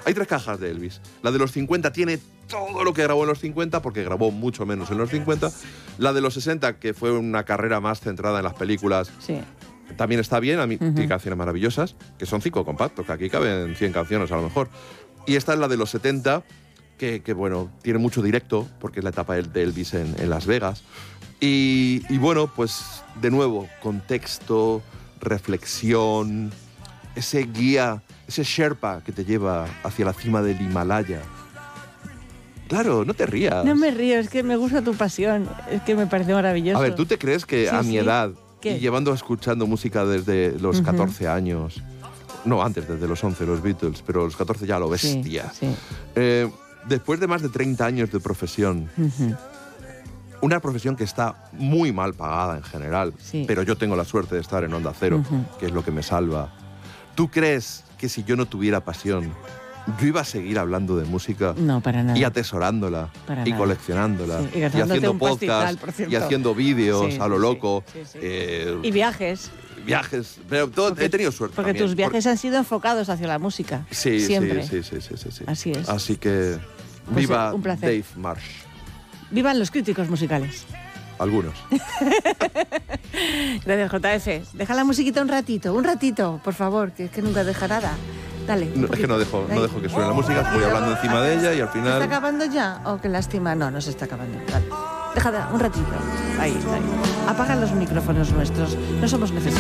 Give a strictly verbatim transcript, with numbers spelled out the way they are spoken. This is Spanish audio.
Hay tres cajas de Elvis. La de los cincuenta tiene todo lo que grabó en los cincuenta, porque grabó mucho menos en los cincuenta. La de los sesenta, que fue una carrera más centrada en las películas, sí. también está bien. A mí Uh-huh. tiene canciones maravillosas, que son cinco compactos, que aquí caben cien canciones a lo mejor. Y esta es la de los setenta, que, que bueno, tiene mucho directo, porque es la etapa de Elvis en, en Las Vegas. Y, y bueno, pues de nuevo, contexto, reflexión, ese guía, ese Sherpa que te lleva hacia la cima del Himalaya. Claro, no te rías. No me río, es que me gusta tu pasión, es que me parece maravilloso. A ver, ¿tú te crees que Sí, a mi sí. edad, ¿Qué? y llevando escuchando música desde los Ujú. catorce años, no, antes, desde los once, los Beatles, pero los catorce ya lo bestia, Sí, sí. eh, después de más de treinta años de profesión, Uh-huh. una profesión que está muy mal pagada en general, Sí. pero yo tengo la suerte de estar en Onda Cero, Ujú. que es lo que me salva. ¿Tú crees que si yo no tuviera pasión, yo iba a seguir hablando de música No, para nada. y atesorándola Para y nada. coleccionándola Sí, y y, gastándote haciendo un pastizal, podcasts por cierto. y haciendo vídeos Sí, a lo sí, loco? sí, sí, sí. eh, Y viajes. viajes, pero todo, Porque- he tenido suerte Porque también. tus viajes han sido enfocados hacia la música. Por- sí, Siempre. sí, sí, sí, sí, sí, sí. Así es. Así que Pues, viva eh, un placer. Dave Marsh. Vivan los críticos musicales. Algunos. Gracias, J F. Deja la musiquita un ratito, un ratito, por favor, que es que nunca deja nada. Dale. un No, es que no poquito. dejo, no Ahí. dejo que suene la música, voy hablando encima de ella y al ¿Se está final... acabando ya? Oh, qué lástima. No, no se está acabando. Vale. Déjala un ratito. Ahí, ahí. Apagan los micrófonos nuestros. No somos necesarios.